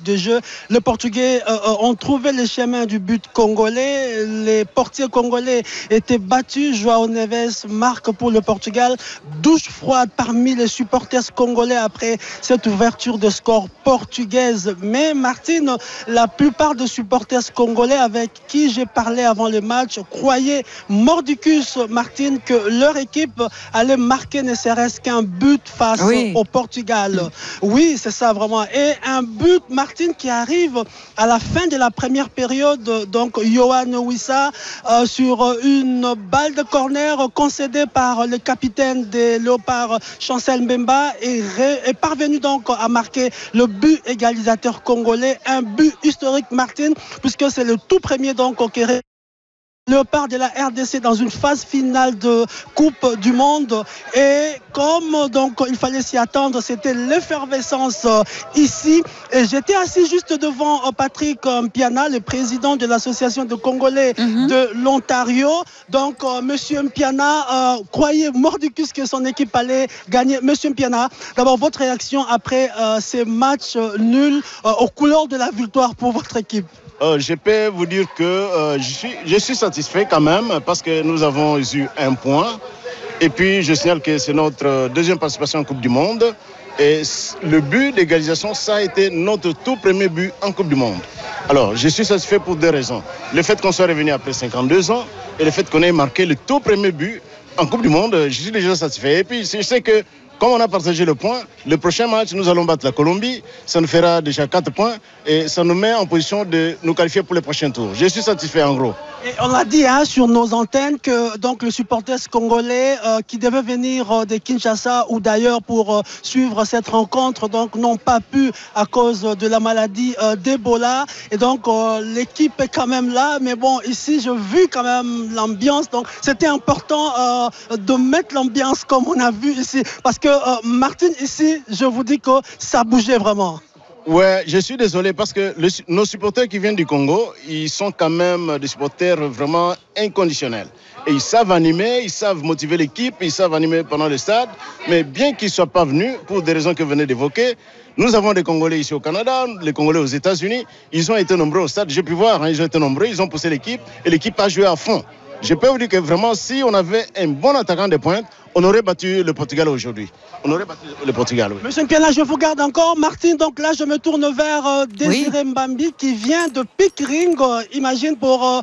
de jeu. Les Portugais ont trouvé le chemin du but congolais. Les portiers congolais étaient battus. João Neves marque pour le Portugal. Douche froide parmi les supporters congolais après cette ouverture de score portugaise. Mais Martine, la plupart des supporters congolais avec qui j'ai parlé avant le match croyaient mordicus, Martine, que leur équipe allait marquer ne serait-ce qu'un but face au Portugal. Oui, c'est ça vraiment. Et un but, Martine, qui arrive à la fin de la première période. Donc, Yohan Wissa sur une balle de corner concédée par le capitaine des Léopards, Chancel Mbemba, est parvenu donc à marquer le but égalisateur congolais. Un but historique, Martine, puisque c'est le tout premier donc qui Léopard de la RDC dans une phase finale de Coupe du Monde. Et comme donc il fallait s'y attendre, c'était l'effervescence ici. Et j'étais assis juste devant Patrick Mpiana, le président de l'association de Congolais de l'Ontario. Donc Monsieur Mpiana croyait mordicus que son équipe allait gagner. Monsieur Mpiana, d'abord votre réaction après ces matchs nuls aux couleurs de la victoire pour votre équipe. Je peux vous dire que je suis satisfait quand même parce que nous avons eu un point. Et puis je signale que c'est notre deuxième participation en Coupe du Monde. Et le but d'égalisation, ça a été notre tout premier but en Coupe du Monde. Alors je suis satisfait pour deux raisons. Le fait qu'on soit revenu après 52 ans et le fait qu'on ait marqué le tout premier but en Coupe du Monde, je suis déjà satisfait. Et puis je sais que comme on a partagé le point, le prochain match, nous allons battre la Colombie. Ça nous fera déjà 4 points et ça nous met en position de nous qualifier pour les prochains tours. Je suis satisfait en gros. Et on a dit sur nos antennes que donc, les supporters congolais qui devaient venir de Kinshasa ou d'ailleurs pour suivre cette rencontre donc, n'ont pas pu à cause de la maladie d'Ebola. Et donc l'équipe est quand même là. Mais bon, ici, j'ai vu quand même l'ambiance. Donc c'était important de mettre l'ambiance comme on a vu ici. Parce que Martine, ici, je vous dis que ça bougeait vraiment. Ouais, je suis désolé parce que nos supporters qui viennent du Congo, ils sont quand même des supporters vraiment inconditionnels. Et ils savent animer, ils savent motiver l'équipe, ils savent animer pendant le stade. Mais bien qu'ils ne soient pas venus, pour des raisons que vous venez d'évoquer, nous avons des Congolais ici au Canada, les Congolais aux États-Unis. Ils ont été nombreux au stade, j'ai pu voir, ils ont été nombreux, ils ont poussé l'équipe et l'équipe a joué à fond. Je peux vous dire que vraiment, si on avait un bon attaquant de pointe, on aurait battu le Portugal aujourd'hui. On aurait battu le Portugal, oui. Monsieur Mpiana, je vous garde encore. Martine, donc là, je me tourne vers Désiré Mbambi qui vient de Pickering. Imagine pour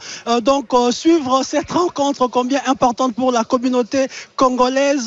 suivre cette rencontre combien importante pour la communauté congolaise,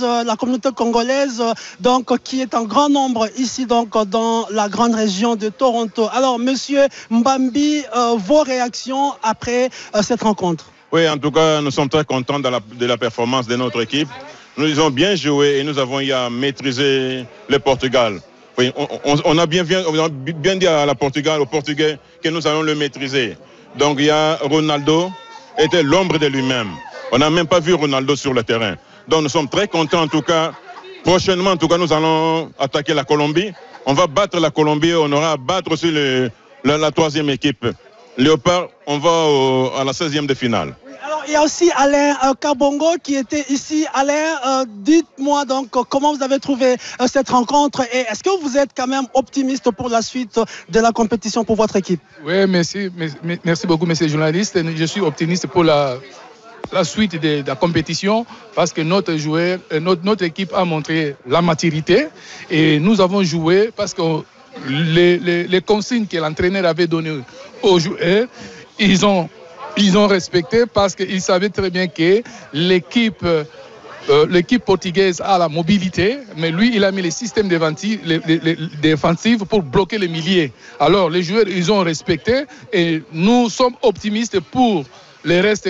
donc qui est en grand nombre ici donc dans la grande région de Toronto. Alors, monsieur Mbambi, vos réactions après cette rencontre? Oui, en tout cas, nous sommes très contents de la performance de notre équipe. Nous avons bien joué et nous avons eu à maîtriser le Portugal. Oui, on a bien dit à au Portugais que nous allons le maîtriser. Donc, Ronaldo était l'ombre de lui-même. On n'a même pas vu Ronaldo sur le terrain. Donc, nous sommes très contents en tout cas. Prochainement, en tout cas, nous allons attaquer la Colombie. On va battre la Colombie. On aura à battre aussi la troisième équipe. Léopard, on va à la 16e de finale. Alors, il y a aussi Alain Kabongo qui était ici. Alain, dites-moi donc comment vous avez trouvé cette rencontre et est-ce que vous êtes quand même optimiste pour la suite de la compétition pour votre équipe? Oui, merci beaucoup, monsieur le journaliste. Je suis optimiste pour la suite de la compétition parce que notre équipe a montré la maturité et nous avons joué parce que les consignes que l'entraîneur avait données aux joueurs, ils ont respecté parce qu'ils savaient très bien que l'équipe portugaise a la mobilité, mais lui, il a mis les systèmes défensifs pour bloquer les milieux. Alors, les joueurs, ils ont respecté et nous sommes optimistes pour le reste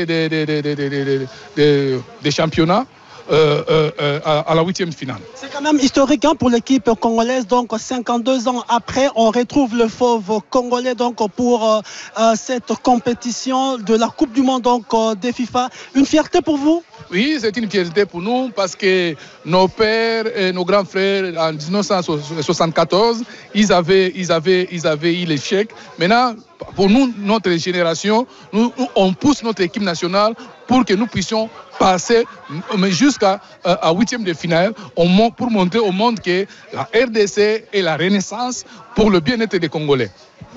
des championnats. À la 8e finale. C'est quand même historique pour l'équipe congolaise. Donc 52 ans après, on retrouve le fauve congolais donc pour cette compétition de la Coupe du Monde donc des FIFA. Une fierté pour vous? Oui, c'est une fierté pour nous parce que nos pères et nos grands frères en 1974, ils avaient eu l'échec. Maintenant, pour nous, notre génération, on pousse notre équipe nationale pour que nous puissions passer jusqu'à 8e de finale pour montrer au monde que la RDC est la renaissance pour le bien-être des Congolais.